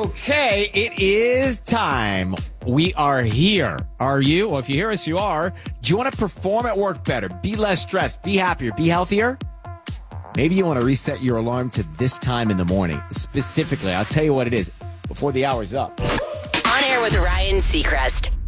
Okay, it is time. We are here. Are you? Well, if you hear us, you are. Do you want to perform at work better? Be less stressed? Be happier? Be healthier? Maybe you want to reset your alarm to this time in the morning. Specifically, I'll tell you what it is before the hour's up. On Air with Ryan Seacrest.